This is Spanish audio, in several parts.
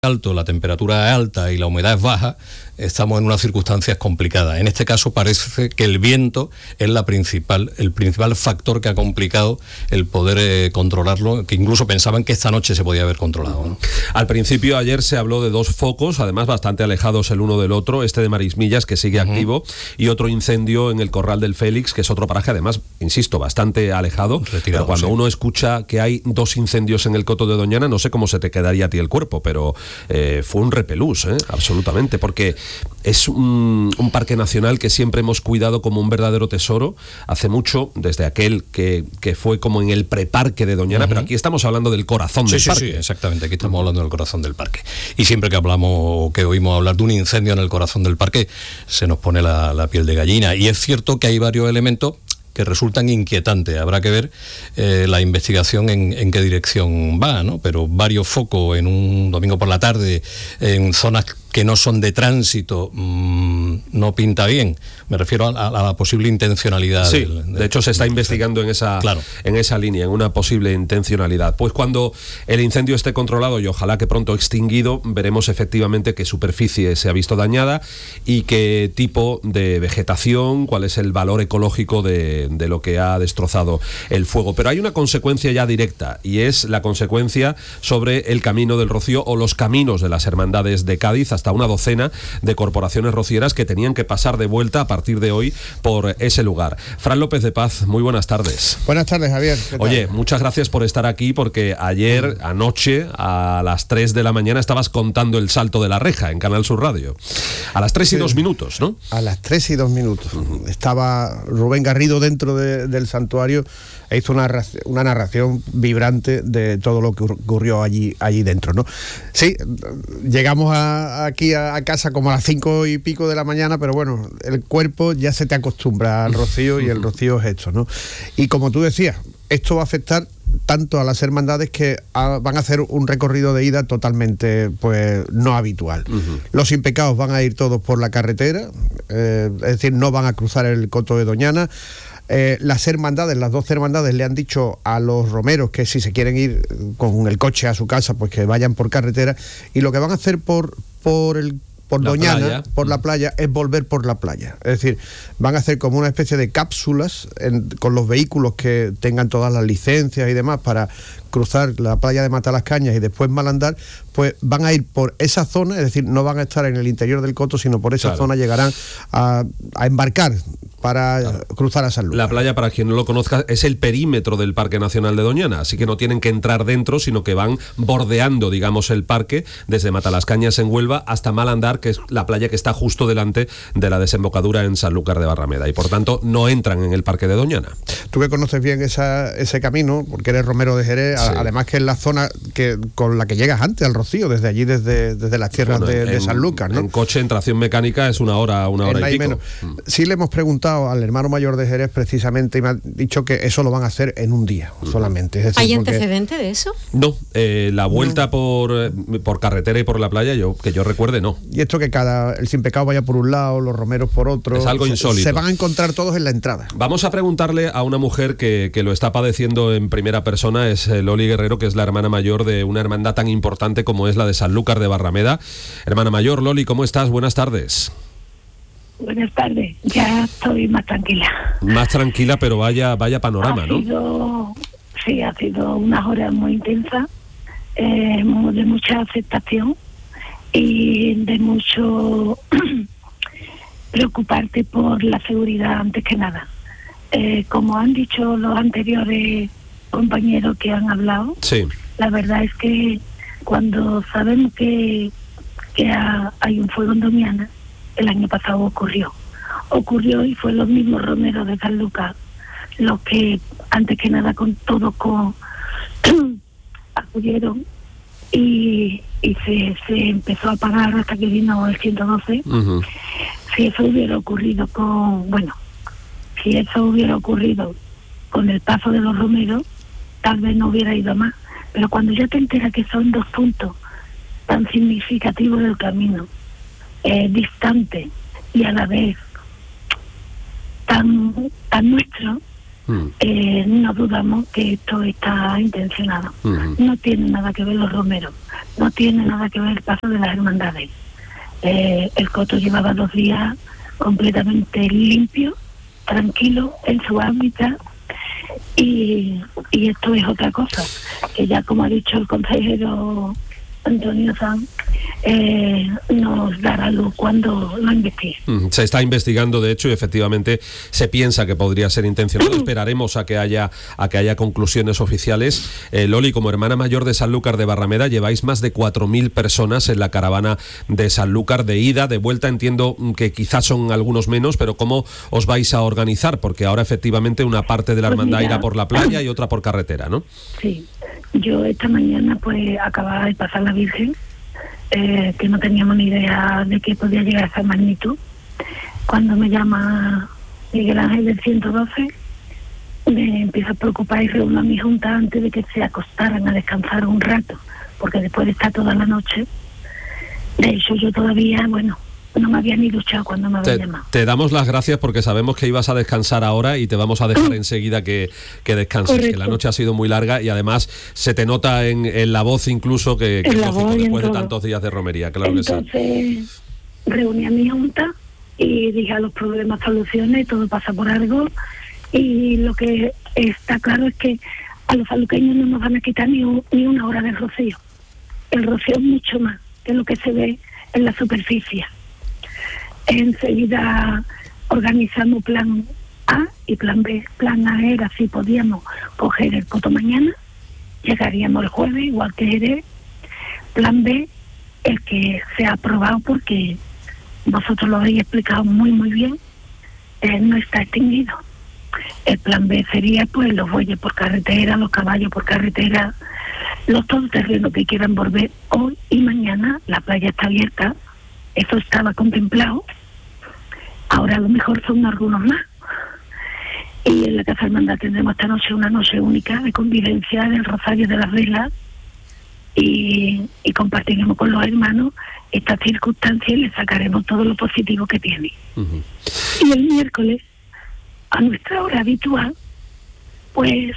alto, la temperatura es alta y la humedad es baja, estamos en unas circunstancias complicadas. En este caso parece que el viento es el principal factor que ha complicado el poder controlarlo, que incluso pensaban que esta noche se podía haber controlado, ¿no? Al principio, ayer se habló de dos focos, además bastante alejados el uno del otro, este de Marismillas, que sigue activo, y otro incendio en el Corral del Félix, que es otro paraje, además, insisto, bastante alejado. Retirado, pero cuando uno escucha que hay dos incendios en el Coto de Doñana, no sé cómo se te quedaría a ti el cuerpo, pero fue un repelús, absolutamente, porque es un parque nacional que siempre hemos cuidado como un verdadero tesoro, hace mucho, desde aquel que fue como en el preparque de Doñana, pero aquí estamos hablando del corazón del parque. Sí, exactamente, aquí estamos hablando del corazón del parque. Y siempre que hablamos, que oímos hablar de un incendio en el corazón del parque, se nos pone la piel de gallina. Y es cierto que hay varios elementos que resultan inquietantes. Habrá que ver la investigación en qué dirección va, ¿no? Pero varios focos en un domingo por la tarde, en zonas que no son de tránsito, no pinta bien. Me refiero a la posible intencionalidad. Sí, de hecho se está investigando en esa línea, en una posible intencionalidad. Pues cuando el incendio esté controlado y ojalá que pronto extinguido, veremos efectivamente qué superficie se ha visto dañada y qué tipo de vegetación, cuál es el valor ecológico de lo que ha destrozado el fuego. Pero hay una consecuencia ya directa, y es la consecuencia sobre el Camino del Rocío o los caminos de las hermandades de Cádiz, hasta una docena de corporaciones rocieras que tenían que pasar de vuelta a partir de hoy por ese lugar. Fran López de Paz, muy buenas tardes. Buenas tardes, Javier. Oye, muchas gracias por estar aquí, porque ayer, anoche, a las 3 de la mañana, estabas contando el salto de la reja en Canal Sur Radio. A las 3 y 2 minutos, ¿no? A las 3 y 2 minutos. Estaba Rubén Garrido dentro del santuario e hizo una narración vibrante de todo lo que ocurrió allí dentro, ¿no? Sí, llegamos aquí a casa como a las 5 y pico de la mañana, pero bueno, el cuerpo ya se te acostumbra al rocío, y el rocío es esto, ¿no? Y como tú decías, esto va a afectar tanto a las hermandades que van a hacer un recorrido de ida totalmente no habitual. Los impecados van a ir todos por la carretera, es decir, no van a cruzar el Coto de Doñana. Las 12 hermandades le han dicho a los romeros que si se quieren ir con el coche a su casa, pues que vayan por carretera, y lo que van a hacer por Doñana, por la playa, es volver por la playa. Es decir, van a hacer como una especie de cápsulas con los vehículos que tengan todas las licencias y demás para cruzar la playa de Matalascañas y después Malandar, pues van a ir por esa zona, es decir, no van a estar en el interior del Coto, sino por esa zona llegarán a embarcar para cruzar a Sanlúcar. La playa, para quien no lo conozca, es el perímetro del Parque Nacional de Doñana, así que no tienen que entrar dentro, sino que van bordeando, digamos, el parque desde Matalascañas en Huelva hasta Malandar, que es la playa que está justo delante de la desembocadura en Sanlúcar de Barrameda, y por tanto no entran en el Parque de Doñana. Tú que conoces bien ese camino, porque eres romero de Jerez, sí. Además que es la zona con la que llegas antes al Rocío, desde allí, desde las tierras de Sanlúcar, ¿no? En coche, en tracción mecánica, es una hora y pico. Menos. Sí, le hemos preguntado al hermano mayor de Jerez precisamente, y me ha dicho que eso lo van a hacer en un día solamente. Es decir, ¿hay antecedente de eso? No, la vuelta por carretera y por la playa, que yo recuerde, no. Y esto que el sin pecado vaya por un lado, los romeros por otro. Es algo insólito. Se van a encontrar todos en la entrada. Vamos a preguntarle a una mujer que lo está padeciendo en primera persona, es Loli Guerrero, que es la hermana mayor de una hermandad tan importante como es la de Sanlúcar de Barrameda. Hermana mayor, Loli, ¿cómo estás? Buenas tardes. Buenas tardes, ya estoy más tranquila. Más tranquila, pero vaya panorama, ¿no? Sí, ha sido unas horas muy intensas, de mucha aceptación y de mucho preocuparte por la seguridad antes que nada. Como han dicho los anteriores compañeros que han hablado, sí. La verdad es que cuando sabemos que hay un fuego en Doñana, el año pasado ocurrió y fue los mismos romeros de Sanlúcar los que antes que nada acudieron y se empezó a apagar hasta que vino el 112. Si eso hubiera ocurrido con el paso de los romeros, tal vez no hubiera ido más, pero cuando ya te enteras que son dos puntos tan significativos del camino, distante y a la vez tan nuestro, no dudamos que esto está intencionado. No tiene nada que ver los romeros, no tiene nada que ver el paso de las hermandades. El coto llevaba 2 días completamente limpio, tranquilo, en su hábitat, y esto es otra cosa, que ya como ha dicho el consejero Antonio Sanz, nos dará luz cuando lo investigue. Se está investigando, de hecho, y efectivamente se piensa que podría ser intencionado. Esperaremos a que haya conclusiones oficiales. Loli, como hermana mayor de Sanlúcar de Barrameda, lleváis más de 4.000 personas en la caravana de Sanlúcar, de ida, de vuelta. Entiendo que quizás son algunos menos, pero ¿cómo os vais a organizar? Porque ahora efectivamente una parte de la hermandad irá por la playa y otra por carretera, ¿no? Sí, yo esta mañana pues acababa de pasar la Virgen, que no teníamos ni idea de que podía llegar a esa magnitud. Cuando me llama Miguel Ángel del 112, me empiezo a preocupar y reúno a mi junta antes de que se acostaran a descansar un rato, porque después de estar toda la noche, de hecho yo todavía, no me había ni duchado cuando me habían llamado. Te damos las gracias porque sabemos que ibas a descansar ahora y te vamos a dejar enseguida que descanses. Correcto. Que la noche ha sido muy larga y además se te nota en la voz incluso que es lógico después de tantos días de romería, claro. Entonces, que sí. Reuní a mi junta y dije a los problemas soluciones, todo pasa por algo, y lo que está claro es que a los sanluqueños no nos van a quitar ni una hora de rocío. El rocío es mucho más que lo que se ve en la superficie. Enseguida organizamos plan A y plan B. Plan A era si podíamos coger el coto mañana, llegaríamos el jueves, igual que Jerez. Plan B, el que se ha aprobado porque vosotros lo habéis explicado muy muy bien, no está extinguido. El plan B sería pues los bueyes por carretera, los caballos por carretera, los todoterrenos que quieran volver hoy y mañana. La playa está abierta, eso estaba contemplado. Ahora a lo mejor son algunos más. Y en la Casa Hermandad tendremos esta noche una noche única de convivencia del Rosario de las Velas, y compartiremos con los hermanos esta circunstancia y le sacaremos todo lo positivo que tiene. Y el miércoles, a nuestra hora habitual, pues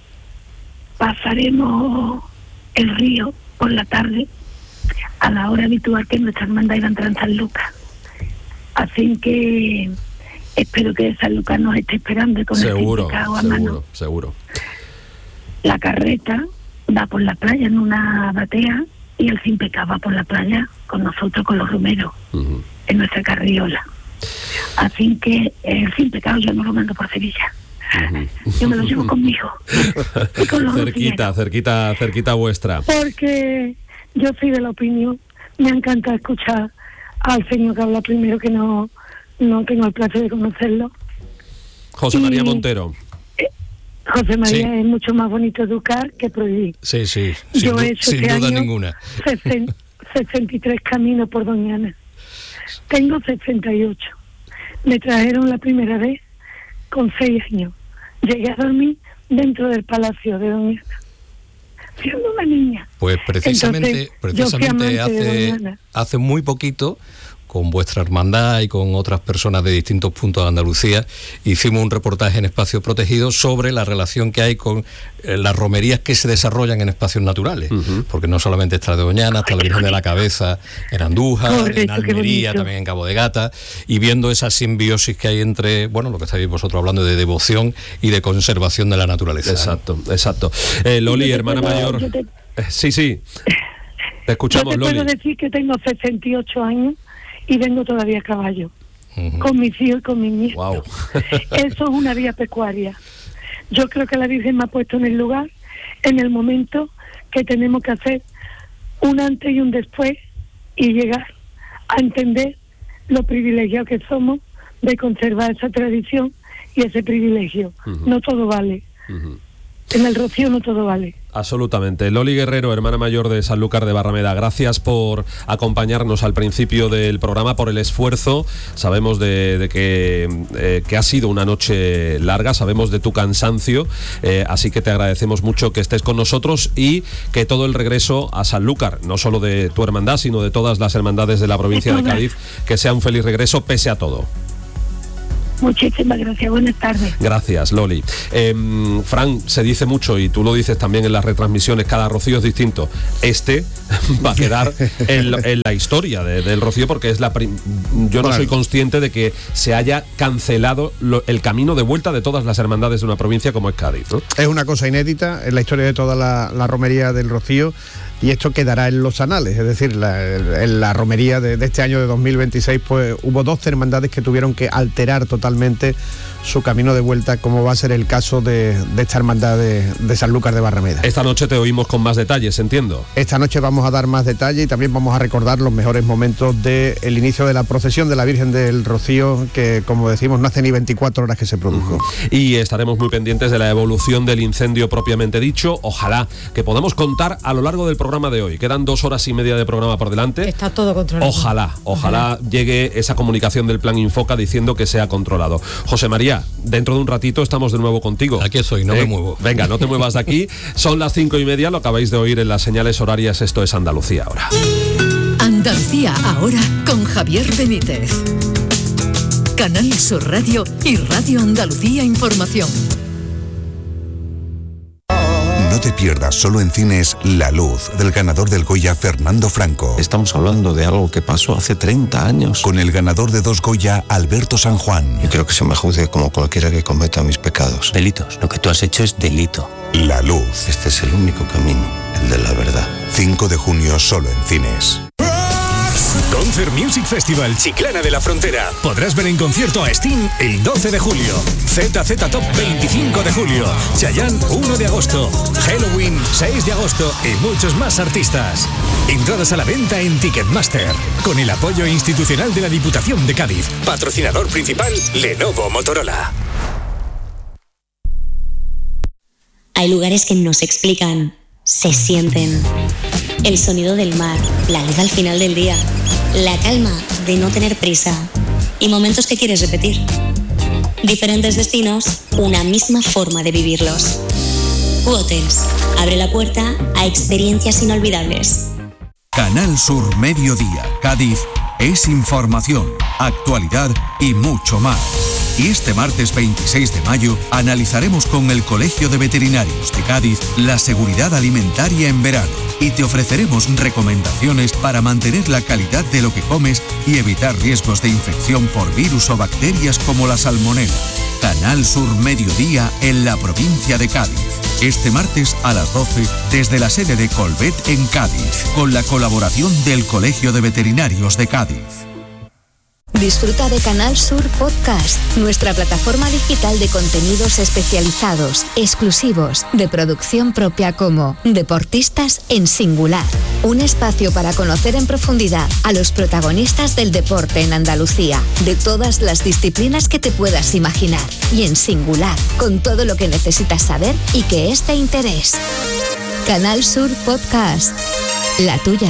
pasaremos el río por la tarde a la hora habitual que nuestra hermandad iba a entrar en Sanlúcar. Así que espero que Sanlúcar nos esté esperando con el significado a mano. Seguro. La carreta va por la playa en una batea y el sin pecado va por la playa con nosotros, con los romeros, en nuestra carriola. Así que el sin pecado yo no lo mando por Sevilla. Yo me lo llevo conmigo. Y con los cerquita vuestra. Porque yo soy de la opinión, me encanta escuchar al señor que habla primero, que no tengo el placer de conocerlo. José María Montero. José María, es mucho más bonito educar que prohibir. Sí, yo he hecho sin duda ninguna. 63 caminos por Doñana. Tengo 68. Me trajeron la primera vez con 6 años. Llegué a dormir dentro del palacio de Doñana, siendo una niña. Pues precisamente hace muy poquito, con vuestra hermandad y con otras personas de distintos puntos de Andalucía, hicimos un reportaje en Espacios Protegidos sobre la relación que hay con las romerías que se desarrollan en espacios naturales, porque no solamente está de Doñana, está la Virgen de la Cabeza en Andújar, en Almería, también en Cabo de Gata, y viendo esa simbiosis que hay entre, lo que estáis vosotros hablando de devoción y de conservación de la naturaleza. Exacto. Loli, hermana mayor. Sí. Te escuchamos, Loli. Yo te puedo decir que tengo 68 años y vengo todavía a caballo, con mis hijos y con mis nietos. Wow. Eso es una vía pecuaria. Yo creo que la Virgen me ha puesto en el lugar, en el momento que tenemos que hacer un antes y un después y llegar a entender lo privilegiados que somos de conservar esa tradición y ese privilegio. No todo vale. En el Rocío no todo vale. Absolutamente. Loli Guerrero, hermana mayor de Sanlúcar de Barrameda, gracias por acompañarnos al principio del programa, por el esfuerzo. Sabemos de que ha sido una noche larga, sabemos de tu cansancio, así que te agradecemos mucho que estés con nosotros y que todo el regreso a Sanlúcar, no solo de tu hermandad, sino de todas las hermandades de la provincia de Cádiz, que sea un feliz regreso pese a todo. Muchísimas gracias, buenas tardes. Gracias, Loli. Fran, se dice mucho, y tú lo dices también en las retransmisiones, cada rocío es distinto. Este va a quedar en la historia del rocío, porque es yo no soy consciente de que se haya cancelado el camino de vuelta de todas las hermandades de una provincia como es Cádiz, ¿no? Es una cosa inédita en la historia de toda la romería del rocío, y esto quedará en los anales. Es decir, en la romería de este año de 2026 pues hubo 12 hermandades que tuvieron que alterar totalmente su camino de vuelta, como va a ser el caso de esta hermandad de Sanlúcar de Barrameda. Esta noche te oímos con más detalles, entiendo. Esta noche vamos a dar más detalles y también vamos a recordar los mejores momentos del inicio de la procesión de la Virgen del Rocío, que, como decimos, no hace ni 24 horas que se produjo. Y estaremos muy pendientes de la evolución del incendio propiamente dicho. Ojalá que podamos contar a lo largo del programa de hoy. Quedan 2 horas y media de programa por delante. Está todo controlado. Ojalá llegue esa comunicación del Plan Infoca diciendo que sea controlado. José María, dentro de un ratito estamos de nuevo contigo. Aquí estoy, no me muevo. Venga, no te muevas de aquí. Son las 5:30, lo acabáis de oír en las señales horarias. Esto es Andalucía ahora. Andalucía ahora con Javier Benítez. Canal Sur Radio y Radio Andalucía Información. No te pierdas solo en cines La Luz, del ganador del Goya Fernando Franco. Estamos hablando de algo que pasó hace 30 años. Con el ganador de 2 Goya, Alberto San Juan. Yo quiero que se me juzgue como cualquiera que cometa mis pecados. Delitos. Lo que tú has hecho es delito. La Luz. Este es el único camino, el de la verdad. 5 de junio solo en cines. Concert Music Festival Chiclana de la Frontera. Podrás ver en concierto a Sting el 12 de julio, ZZ Top 25 de julio, Chayanne 1 de agosto, Halloween 6 de agosto y muchos más artistas. Entradas a la venta en Ticketmaster, con el apoyo institucional de la Diputación de Cádiz. Patrocinador principal, Lenovo Motorola. Hay lugares que no se explican, se sienten. El sonido del mar, la luz al final del día, la calma de no tener prisa y momentos que quieres repetir. Diferentes destinos, una misma forma de vivirlos. U-Hotels abre la puerta a experiencias inolvidables. Canal Sur Mediodía, Cádiz, es información, actualidad y mucho más. Y este martes 26 de mayo analizaremos con el Colegio de Veterinarios de Cádiz la seguridad alimentaria en verano y te ofreceremos recomendaciones para mantener la calidad de lo que comes y evitar riesgos de infección por virus o bacterias como la salmonela. Canal Sur Mediodía en la provincia de Cádiz. Este martes a las 12 desde la sede de Colvet en Cádiz, con la colaboración del Colegio de Veterinarios de Cádiz. Disfruta de Canal Sur Podcast, nuestra plataforma digital de contenidos especializados, exclusivos, de producción propia como Deportistas en Singular. Un espacio para conocer en profundidad a los protagonistas del deporte en Andalucía, de todas las disciplinas que te puedas imaginar, y en singular, con todo lo que necesitas saber y que es de interés. Canal Sur Podcast, la tuya.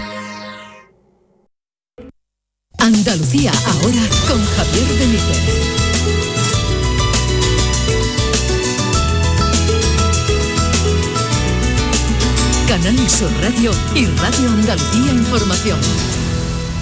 Andalucía ahora con Javier Benítez. Canal Sur Radio y Radio Andalucía Información.